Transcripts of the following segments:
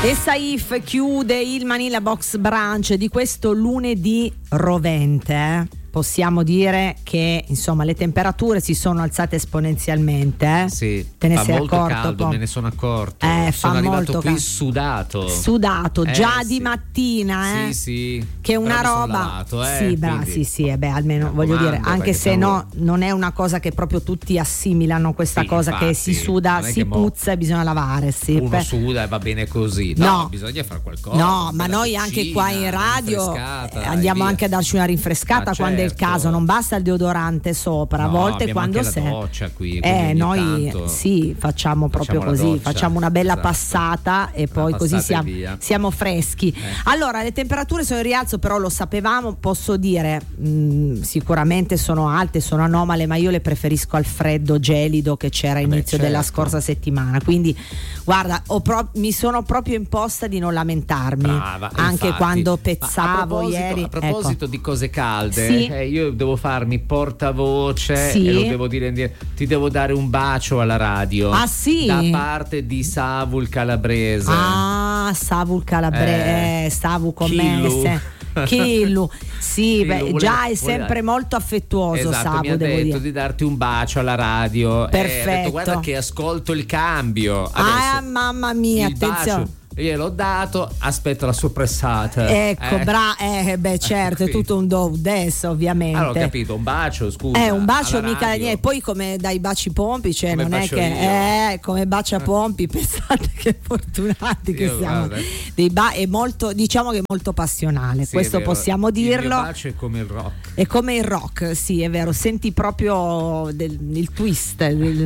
E Saif chiude il Manila Box Brunch di questo lunedì rovente. Possiamo dire che insomma le temperature si sono alzate esponenzialmente. Sì, te ne fa sei molto accorto? caldo, me ne sono accorto. Fa sono arrivato molto qui sudato già sì. di mattina. Sì. Che è una però roba. lavato, sì, quindi... sì, almeno voglio dire, anche se no, non è una cosa che proprio tutti assimilano questa cosa, infatti, che si suda, si puzza e bisogna lavare. Sì, uno suda e va bene così. No, bisogna fare qualcosa. No, ma noi anche qua in radio andiamo anche a darci una rinfrescata quando è il caso, non basta il deodorante sopra, a volte quando anche la doccia qui, noi tanto sì, facciamo proprio così, facciamo una bella passata e poi così siamo freschi. Allora, le temperature sono in rialzo, però lo sapevamo, posso dire sicuramente sono alte, sono anomale, ma io le preferisco al freddo gelido che c'era inizio della scorsa settimana, quindi guarda, mi sono proprio imposta di non lamentarmi. Brava, anche infatti, quando pezzavo ieri. A proposito di cose calde, sì. Io devo farmi portavoce e lo devo dire, ti devo dare un bacio alla radio. Ah sì? Da parte di Savu il calabrese. Ah, Savu il calabrese, Savu con me. Chillu, sì, già è sempre molto affettuoso. Savu, mi ha devo detto dire, di darti un bacio alla radio. Perfetto. Ha detto, guarda che ascolto il cambio. Adesso, mamma mia, attenzione. Bacio. Io l'ho dato, aspetto la soppressata. Ecco, certo, è tutto un do adesso, ovviamente. Allora, ho capito, un bacio, scusa. Un bacio mica niente. Poi come dai baci pompi, cioè come non è che come bacia pompi, pensate che fortunati che siamo. È molto, diciamo che è molto passionale, sì, questo possiamo dirlo. Il mio bacio è come il rock. È come il rock, sì, è vero, senti proprio il twist,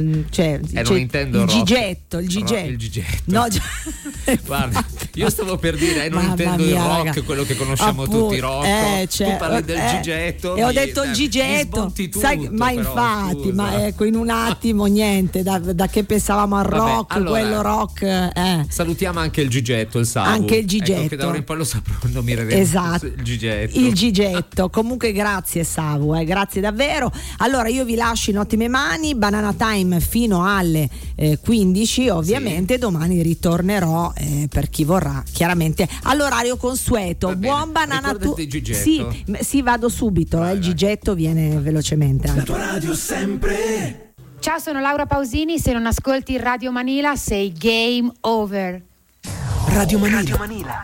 non intendo il rock. gigetto. Il gigetto. No, guarda, io stavo per dire, non intendo il rock, quello che conosciamo tutti, rock. Tu parli del gigetto. E ho detto il gigetto. Sai, ma infatti, ma ecco, in un attimo niente, da che pensavamo al rock, allora, quello rock. Salutiamo anche il gigetto, il Savu. Anche il gigetto. Ecco, che da ora in poi lo saprò nominare. Esatto. Il gigetto. Comunque grazie Savu, grazie davvero. Allora io vi lascio in ottime mani, Banana Time fino alle 15, ovviamente domani ritornerò per chi vorrà, chiaramente all'orario consueto. Buon banana sì, vado subito, il gigetto viene velocemente anche. La tua radio sempre. Ciao, sono Laura Pausini, se non ascolti Radio Manila sei game over. Radio Manila.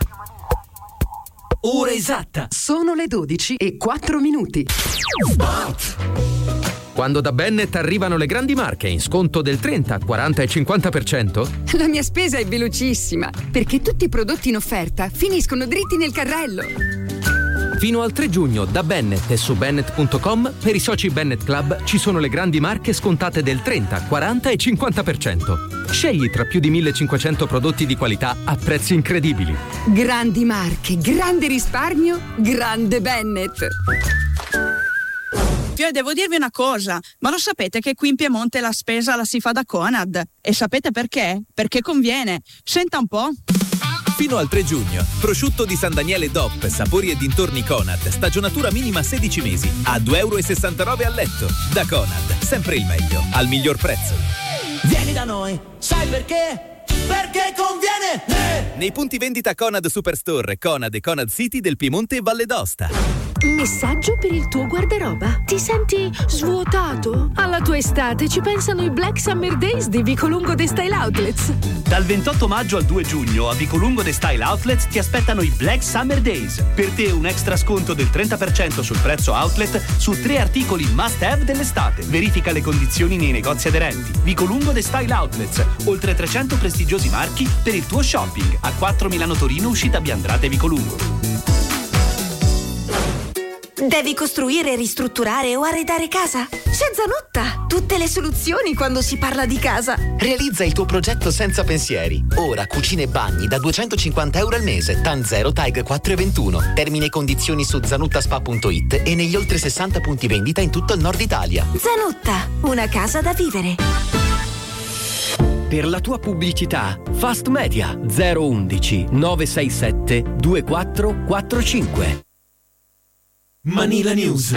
Ora esatta. Sono le 12:04. Spot. Quando da Bennett arrivano le grandi marche in sconto del 30, 40 e 50%? La mia spesa è velocissima, perché tutti i prodotti in offerta finiscono dritti nel carrello. Fino al 3 giugno da Bennett e su Bennett.com per i soci Bennett Club ci sono le grandi marche scontate del 30, 40 e 50%. Scegli tra più di 1500 prodotti di qualità a prezzi incredibili. Grandi marche, grande risparmio, grande Bennett. Devo dirvi una cosa, ma lo sapete che qui in Piemonte la spesa la si fa da Conad? E sapete perché? Perché conviene. Senta un po'. Fino al 3 giugno, prosciutto di San Daniele DOP, sapori e dintorni Conad, stagionatura minima 16 mesi, a €2,69 al letto. Da Conad, sempre il meglio, al miglior prezzo. Vieni da noi, sai perché? Perché conviene! Nei punti vendita Conad Superstore, Conad e Conad City del Piemonte e Valle d'Aosta. Messaggio per il tuo guardaroba. Ti senti svuotato? Alla tua estate ci pensano i Black Summer Days di Vicolungo The Style Outlets. Dal 28 maggio al 2 giugno a Vicolungo The Style Outlets ti aspettano i Black Summer Days. Per te un extra sconto del 30% sul prezzo outlet su 3 articoli must have dell'estate. Verifica le condizioni nei negozi aderenti. Vicolungo The Style Outlets. Oltre 300 prestigiosi marchi per il tuo shopping. A 4 Milano Torino, uscita Biandrate Vicolungo. Devi costruire, ristrutturare o arredare casa? C'è Zanutta! Tutte le soluzioni quando si parla di casa. Realizza il tuo progetto senza pensieri. Ora cucine e bagni da €250 al mese. TAN 0 TAG 4,21. Termini e condizioni su zanuttaspa.it e negli oltre 60 punti vendita in tutto il nord Italia. Zanutta, una casa da vivere. Per la tua pubblicità, Fast Media 011 967 2445. Manila News.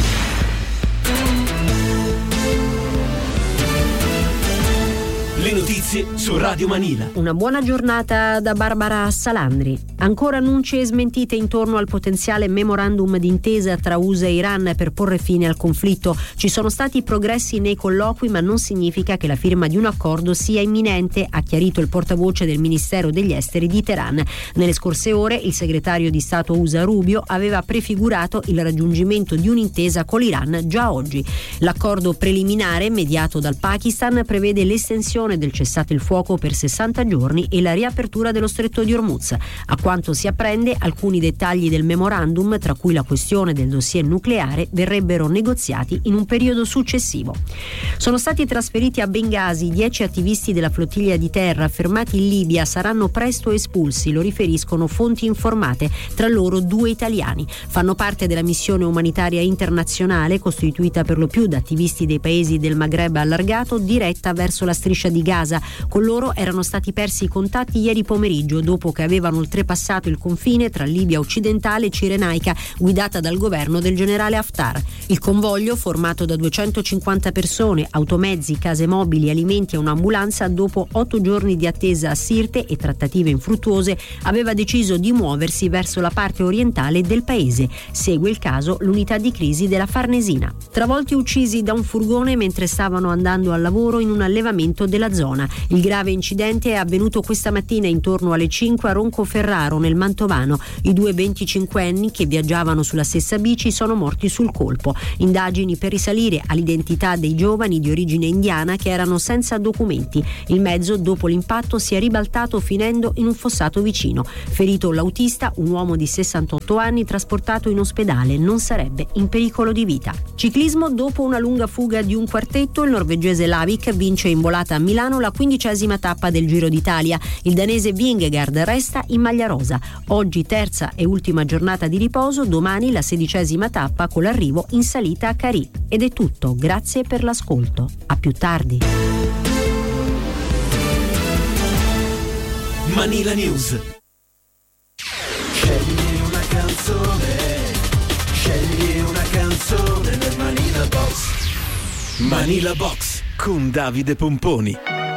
Le notizie su Radio Manila. Una buona giornata da Barbara Salandri. Ancora annunci e smentite intorno al potenziale memorandum d'intesa tra USA e Iran per porre fine al conflitto. Ci sono stati progressi nei colloqui, ma non significa che la firma di un accordo sia imminente, ha chiarito il portavoce del Ministero degli Esteri di Teheran. Nelle scorse ore il segretario di Stato USA Rubio aveva prefigurato il raggiungimento di un'intesa con l'Iran già oggi. L'accordo preliminare, mediato dal Pakistan, prevede l'estensione del cessate il fuoco per 60 giorni e la riapertura dello stretto di Hormuz. A quanto si apprende, alcuni dettagli del memorandum, tra cui la questione del dossier nucleare, verrebbero negoziati in un periodo successivo. Sono stati trasferiti a Bengasi 10 attivisti della flottiglia di terra fermati in Libia, saranno presto espulsi, lo riferiscono fonti informate, tra loro 2 italiani. Fanno parte della missione umanitaria internazionale costituita per lo più da attivisti dei paesi del Maghreb allargato, diretta verso la striscia di Gaza. Con loro erano stati persi i contatti ieri pomeriggio dopo che avevano oltrepassato il confine tra Libia occidentale e Cirenaica, guidata dal governo del generale Haftar. Il convoglio, formato da 250 persone, automezzi, case mobili, alimenti e un'ambulanza, dopo 8 giorni di attesa a Sirte e trattative infruttuose, aveva deciso di muoversi verso la parte orientale del paese. Segue il caso l'unità di crisi della Farnesina. Travolti e uccisi da un furgone mentre stavano andando al lavoro in un allevamento della zona. Il grave incidente è avvenuto questa mattina intorno alle 5 a Roncoferraro, nel Mantovano. I 2 25enni che viaggiavano sulla stessa bici sono morti sul colpo. Indagini per risalire all'identità dei giovani di origine indiana che erano senza documenti. Il mezzo, dopo l'impatto, si è ribaltato finendo in un fossato vicino. Ferito l'autista, un uomo di 68 anni trasportato in ospedale, non sarebbe in pericolo di vita. Ciclismo, dopo una lunga fuga di un quartetto, il norvegese Lavik vince in volata a Milano la 15ª tappa del Giro d'Italia. Il danese Vingegaard resta in maglia rosa. Oggi terza e ultima giornata di riposo, domani la 16ª tappa con l'arrivo in salita a Carì. Ed è tutto, grazie per l'ascolto. A più tardi. Manila News. Scegli una canzone nel Manila Box. Manila Box con Davide Pomponi.